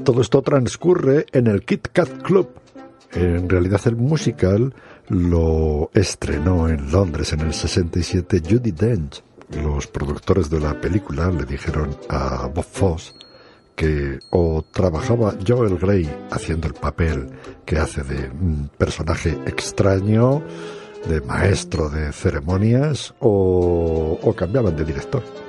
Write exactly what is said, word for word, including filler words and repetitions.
todo esto transcurre en el Kit Kat Club. En realidad el musical lo estrenó en Londres en el sesenta y siete Judi Dench. Los productores de la película le dijeron a Bob Fosse que o trabajaba Joel Grey haciendo el papel que hace de un personaje extraño, de maestro de ceremonias, o, o cambiaban de director.